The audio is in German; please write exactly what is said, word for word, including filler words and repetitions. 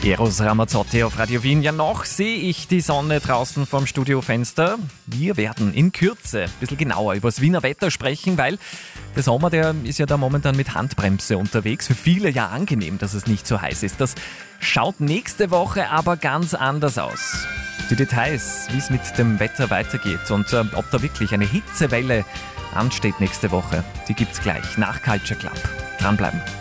Eros Ramazzotti auf Radio Wien. Ja, noch sehe ich die Sonne draußen vom Studiofenster. Wir werden in Kürze ein bisschen genauer über das Wiener Wetter sprechen, weil der Sommer, der ist ja da momentan mit Handbremse unterwegs. Für viele ja angenehm, dass es nicht so heiß ist. Das schaut nächste Woche aber ganz anders aus. Die Details, wie es mit dem Wetter weitergeht und äh, ob da wirklich eine Hitzewelle ansteht nächste Woche, die gibt's gleich nach Culture Club. Dranbleiben.